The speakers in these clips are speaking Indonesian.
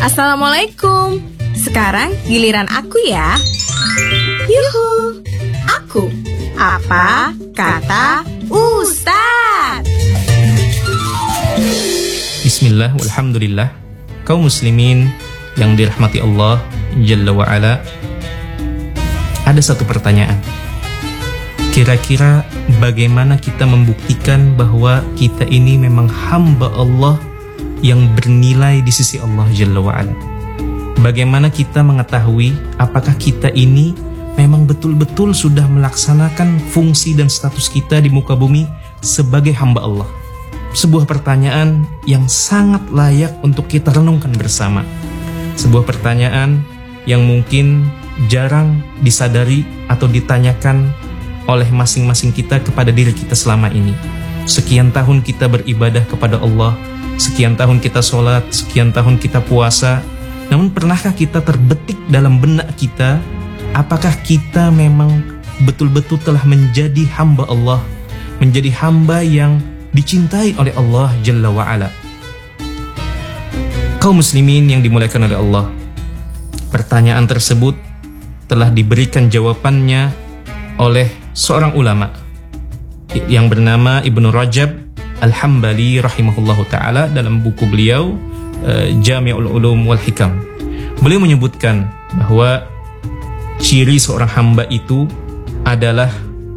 Assalamualaikum. Sekarang giliran aku ya. Yuhu. Aku. Apa kata Ustaz? Bismillah, walhamdulillah. Kaum muslimin yang dirahmati Allah Jalla wa'ala, ada satu pertanyaan. Kira-kira bagaimana kita membuktikan bahwa kita ini memang hamba Allah yang bernilai di sisi Allah Jalla wa'ala? Bagaimana kita mengetahui apakah kita ini memang betul-betul sudah melaksanakan fungsi dan status kita di muka bumi sebagai hamba Allah? Sebuah pertanyaan yang sangat layak untuk kita renungkan bersama. Sebuah pertanyaan yang mungkin jarang disadari atau ditanyakan oleh masing-masing kita kepada diri kita selama ini. Sekian tahun kita beribadah kepada Allah, sekian tahun kita sholat, sekian tahun kita puasa. Namun pernahkah kita terbetik dalam benak kita, apakah kita memang betul-betul telah menjadi hamba Allah, menjadi hamba yang dicintai oleh Allah Jalla wa'ala? Kaum muslimin yang dimuliakan oleh Allah, pertanyaan tersebut telah diberikan jawabannya oleh seorang ulama yang bernama Ibnu Rajab Al-Hambali rahimahullahu ta'ala dalam buku beliau Jami'ul Ulum wal Hikam. Beliau menyebutkan bahwa ciri seorang hamba itu adalah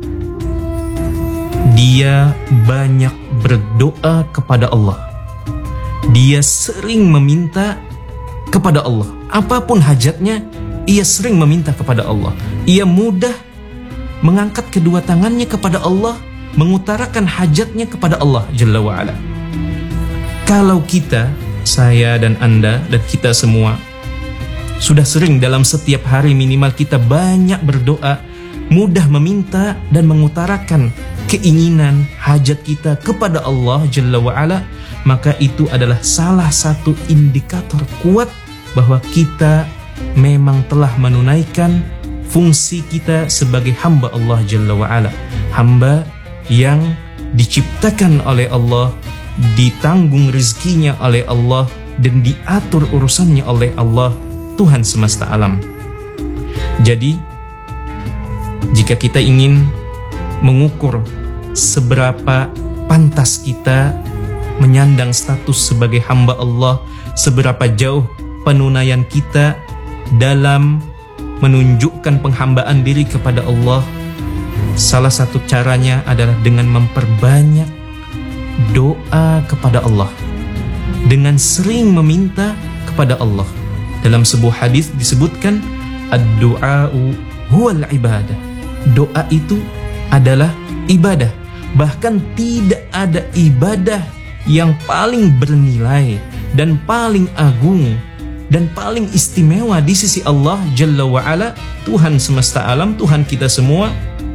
dia banyak berdoa kepada Allah. Dia sering meminta kepada Allah. Apapun hajatnya, ia sering meminta kepada Allah. Ia mudah mengangkat kedua tangannya kepada Allah, mengutarakan hajatnya kepada Allah Jalla wa'ala. Kalau kita, saya dan Anda dan kita semua sudah sering dalam setiap hari minimal kita banyak berdoa, mudah meminta dan mengutarakan keinginan, hajat kita kepada Allah Jalla wa'ala, maka itu adalah salah satu indikator kuat bahwa kita memang telah menunaikan fungsi kita sebagai hamba Allah Jalla wa'ala. Hamba yang diciptakan oleh Allah, ditanggung rezekinya oleh Allah, dan diatur urusannya oleh Allah, Tuhan semesta alam. Jadi, jika kita ingin mengukur seberapa pantas kita menyandang status sebagai hamba Allah, seberapa jauh penunaian kita dalam menunjukkan penghambaan diri kepada Allah, salah satu caranya adalah dengan memperbanyak doa kepada Allah, dengan sering meminta kepada Allah. Dalam sebuah hadis disebutkan ad-du'a'u huwal ibadah. Doa itu adalah ibadah. Bahkan tidak ada ibadah yang paling bernilai dan paling agung dan paling istimewa di sisi Allah Jalla wa'ala, Tuhan semesta alam, Tuhan kita semua,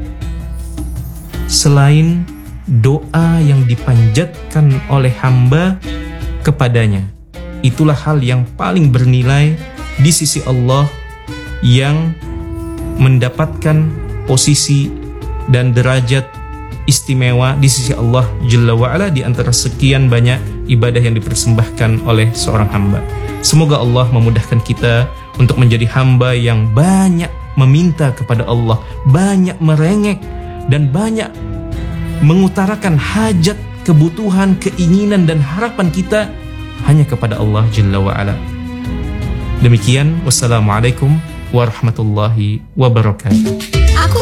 selain doa yang dipanjatkan oleh hamba kepadanya. Itulah hal yang paling bernilai di sisi Allah, yang mendapatkan posisi dan derajat istimewa di sisi Allah Jalla wa'ala di antara sekian banyak ibadah yang dipersembahkan oleh seorang hamba. Semoga Allah memudahkan kita untuk menjadi hamba yang banyak meminta kepada Allah, banyak merengek dan banyak mengutarakan hajat, kebutuhan, keinginan dan harapan kita hanya kepada Allah Jalla wa'ala. Demikian, wassalamualaikum warahmatullahi wabarakatuh.